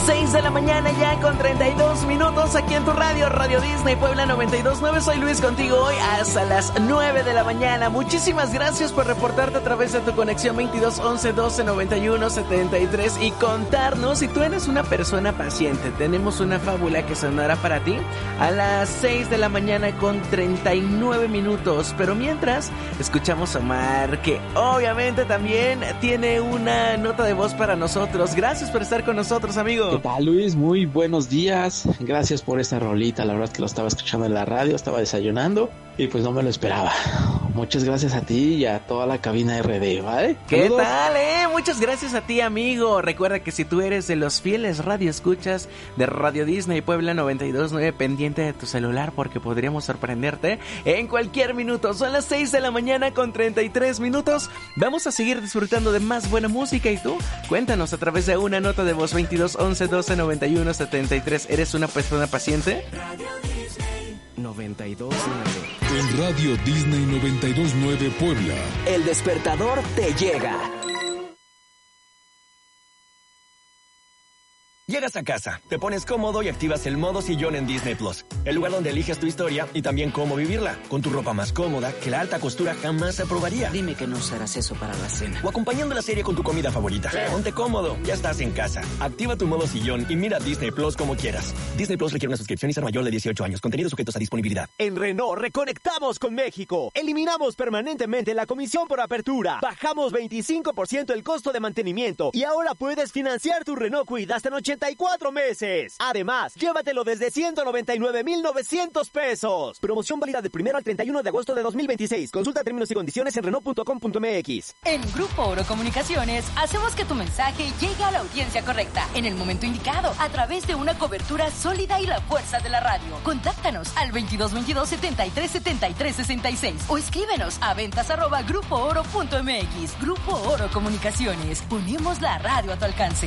6 de la mañana ya con 32 minutos aquí en tu radio, Radio Disney Puebla 92.9. Soy Luis contigo hoy hasta las 9 de la mañana. Muchísimas gracias por reportarte a través de tu conexión 22 11 12 91 73 y contarnos si tú eres una persona paciente. Tenemos una fábula que sonará para ti a las 6 de la mañana con 39 minutos. Pero mientras, escuchamos a Omar, que obviamente también tiene una nota de voz para nosotros. Gracias por estar con nosotros, amigo. ¿Qué tal, Luis? Muy buenos días. Gracias por esta rolita. La verdad es que lo estaba escuchando en la radio, estaba desayunando y pues no me lo esperaba. Muchas gracias a ti y a toda la cabina RD, ¿vale? ¿Qué tal, Muchas gracias a ti, amigo. Recuerda que si tú eres de los fieles radioescuchas de Radio Disney Puebla 92.9, pendiente de tu celular porque podríamos sorprenderte en cualquier minuto. Son las 6 de la mañana con 33 minutos. Vamos a seguir disfrutando de más buena música y tú, cuéntanos a través de una nota de voz 22 11 12 91 73. ¿Eres una persona paciente? Radio Disney 92.9. En Radio Disney 92.9 Puebla. El despertador te llega. Llegas a casa, te pones cómodo y activas el modo sillón en Disney Plus, el lugar donde eliges tu historia y también cómo vivirla, con tu ropa más cómoda que la alta costura jamás aprobaría. Dime que no usarás eso para la cena. O acompañando la serie con tu comida favorita. Ponte cómodo, ya estás en casa. Activa tu modo sillón y mira Disney Plus como quieras. Disney Plus requiere una suscripción y ser mayor de 18 años. Contenidos sujetos a disponibilidad. En Renault reconectamos con México. Eliminamos permanentemente la comisión por apertura. Bajamos 25% el costo de mantenimiento y ahora puedes financiar tu Renault Kwid hasta en 84 meses. Además, llévatelo desde 199,900 pesos. Promoción válida del 1 al 31 de agosto de 2026. Consulta términos y condiciones en Renault.com.mx. En Grupo Oro Comunicaciones hacemos que tu mensaje llegue a la audiencia correcta, en el momento indicado, a través de una cobertura sólida y la fuerza de la radio. Contáctanos al 2222 73 73 66 o escríbenos a ventas@grupooro.mx. Grupo Oro Comunicaciones. Ponemos la radio a tu alcance.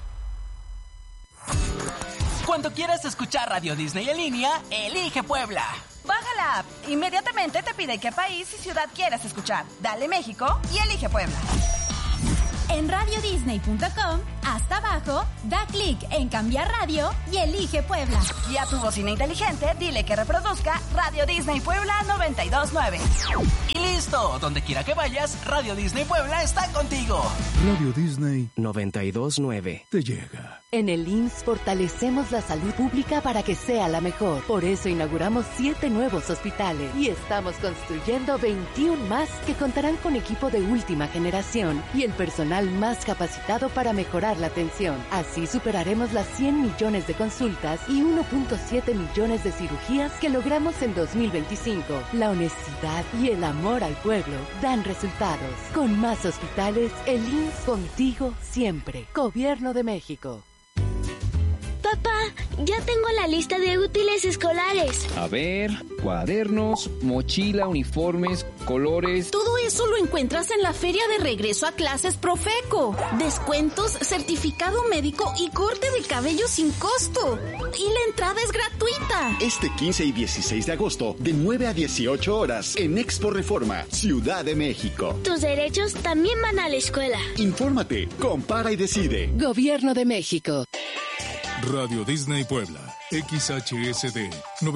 Cuando quieras escuchar Radio Disney en línea, elige Puebla. Baja la app. Inmediatamente te pide qué país y ciudad quieras escuchar. Dale México y elige Puebla. En radiodisney.com, hasta abajo, da clic en cambiar radio y elige Puebla. Y a tu bocina inteligente, dile que reproduzca Radio Disney Puebla 92.9. Y listo, donde quiera que vayas, Radio Disney Puebla está contigo. Radio Disney 92.9 te llega. En el IMSS fortalecemos la salud pública para que sea la mejor. Por eso inauguramos 7 nuevos hospitales y estamos construyendo 21 más que contarán con equipo de última generación y el personal más capacitado para mejorar la atención. Así superaremos las 100 millones de consultas y 1.7 millones de cirugías que logramos en 2025. La honestidad y el amor al pueblo dan resultados. Con más hospitales, el IMSS contigo siempre. Gobierno de México. Papá, ya tengo la lista de útiles escolares. A ver, cuadernos, mochila, uniformes, colores. Todo eso lo encuentras en la feria de regreso a clases Profeco. Descuentos, certificado médico y corte de cabello sin costo. Y la entrada es gratuita. Este 15 y 16 de agosto, de 9 a 18 horas, en Expo Reforma, Ciudad de México. Tus derechos también van a la escuela. Infórmate, compara y decide. Gobierno de México. Radio Disney Puebla, XHSD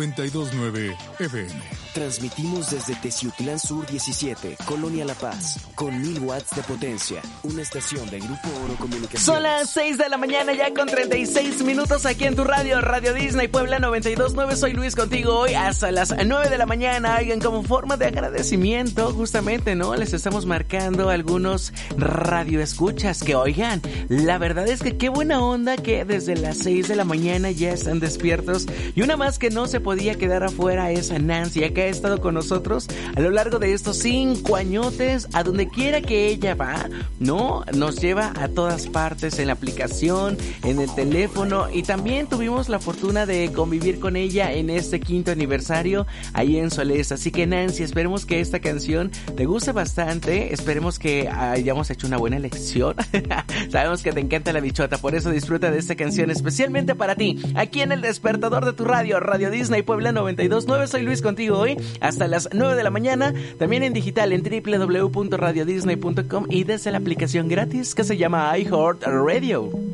92.9 FM. Transmitimos desde Teciutlán Sur 17, Colonia La Paz, con 1000 watts de potencia. Una estación de Grupo Oro Comunicaciones. Son las 6 de la mañana ya con 36 minutos aquí en tu radio, Radio Disney Puebla 92.9. Soy Luis contigo hoy hasta las 9 de la mañana. Oigan, como forma de agradecimiento, justamente, ¿no? Les estamos marcando algunos radioescuchas que, oigan, la verdad es que qué buena onda que desde las 6 de la mañana ya están despiertos. Y una más que no se podía quedar afuera es a Nancy, que ha estado con nosotros a lo largo de estos 5 añotes. A donde quiera que ella va, ¿no? Nos lleva a todas partes, en la aplicación, en el teléfono, y también tuvimos la fortuna de convivir con ella en este 5º aniversario ahí en Solés. Así que Nancy, esperemos que esta canción te guste bastante, esperemos que hayamos hecho una buena elección. Sabemos que te encanta la bichota, por eso disfruta de esta canción especialmente para ti, aquí en el despertador de tu radio, Radio Disney Puebla 92.9. Soy Luis contigo hoy hasta las 9 de la mañana, también en digital en www.radiodisney.com y desde la aplicación gratis que se llama iHeartRadio.